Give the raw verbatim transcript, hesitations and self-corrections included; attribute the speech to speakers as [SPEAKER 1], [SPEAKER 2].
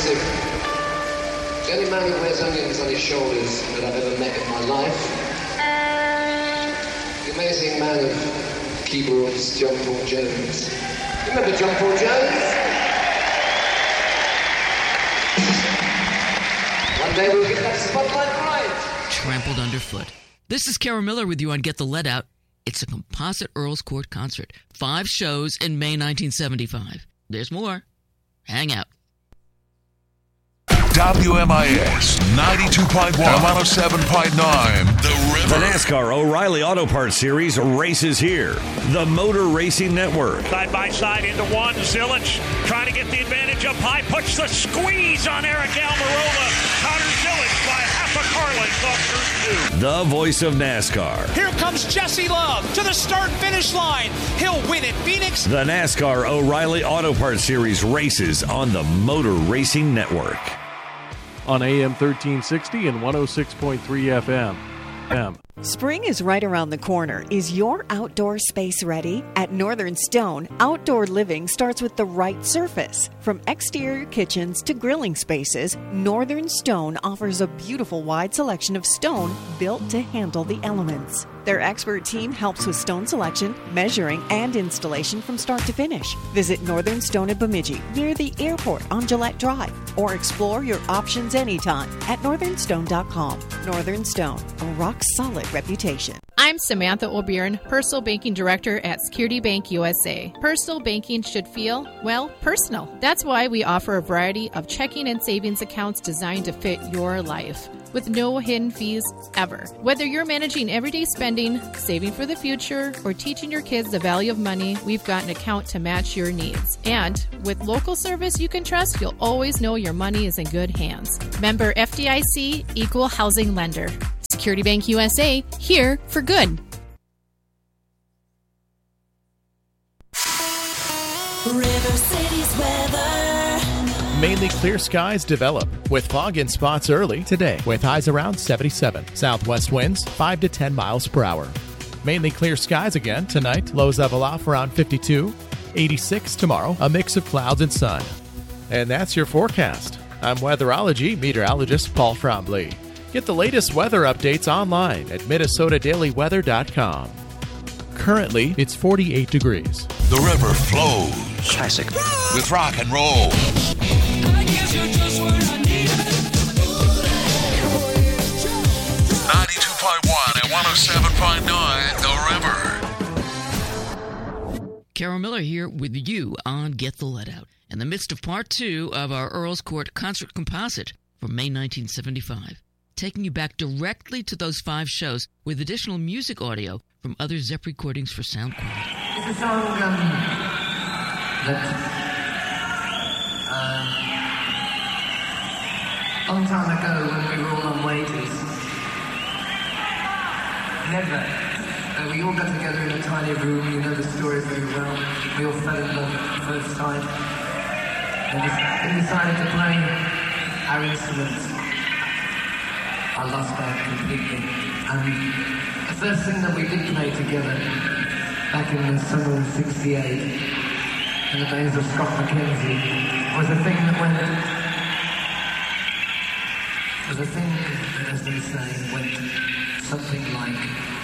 [SPEAKER 1] music. The only man who wears onions on his shoulders that I've ever met in my life. The amazing man of keyboards, John Paul Jones. Remember John Paul Jones? One day we'll get that spotlight right.
[SPEAKER 2] Trampled underfoot. This is Carol Miller with you on Get the Lead Out. It's a composite Earls Court concert. Five shows in May nineteen seventy-five. There's more. Hang out.
[SPEAKER 3] W M I S ninety-two point one, one oh seven point nine. The River.
[SPEAKER 4] The NASCAR O'Reilly Auto Parts Series races here. The Motor Racing Network.
[SPEAKER 5] Side by side into one. Zilich trying to get the advantage up high. Puts the squeeze on Eric Almirola. Connor Zilich by half a car length off turn two.
[SPEAKER 4] The voice of NASCAR.
[SPEAKER 6] Here comes Jesse Love to the start-finish line. He'll win at Phoenix.
[SPEAKER 4] The NASCAR O'Reilly Auto Parts Series races on the Motor Racing Network.
[SPEAKER 7] On A M thirteen sixty and one oh six point three F M. M.
[SPEAKER 8] Spring is right around the corner. Is your outdoor space ready? At Northern Stone, outdoor living starts with the right surface. From exterior kitchens to grilling spaces, Northern Stone offers a beautiful wide selection of stone built to handle the elements. Their expert team helps with stone selection, measuring, and installation from start to finish. Visit Northern Stone at Bemidji, near the airport on Gillette Drive, or explore your options anytime at northern stone dot com. Northern Stone, a rock-solid reputation.
[SPEAKER 9] I'm Samantha O'Byrne, Personal Banking Director at Security Bank U S A. Personal banking should feel, well, personal. That's why we offer a variety of checking and savings accounts designed to fit your life, with no hidden fees ever. Whether you're managing everyday spending, saving for the future, or teaching your kids the value of money, we've got an account to match your needs. And with local service you can trust, you'll always know your money is in good hands. Member F D I C, Equal Housing Lender. Security Bank U S A, here for good.
[SPEAKER 10] River City's weather.
[SPEAKER 11] Mainly clear skies develop, with fog in spots early today, with highs around seventy-seven. Southwest winds five to ten miles per hour. Mainly clear skies again tonight, lows level off around fifty-two. eighty-six tomorrow, a mix of clouds and sun. And that's your forecast. I'm weatherology meteorologist Paul Trombley. Get the latest weather updates online at minnesota daily weather dot com. Currently, it's forty-eight degrees.
[SPEAKER 3] The river flows.
[SPEAKER 4] Classic.
[SPEAKER 3] With rock and roll. ninety-two point one and one oh seven point nine, The River.
[SPEAKER 2] Carol Miller here with you on Get the Lead Out, in the midst of part two of our Earls Court concert composite from May nineteen seventy-five, taking you back directly to those five shows with additional music audio from other Zepp recordings for sound quality.
[SPEAKER 12] It's a song um, that uh, long time ago when we were all on wages, never, uh, we all got together in a tiny room, you know the story very well, we all fell in love at first sight, and we decided to play our instruments. I lost that completely. And the first thing that we did play together back in the summer of sixty-eight, in the days of Scott McKenzie, was a thing that went, was a thing that, as they say, went something like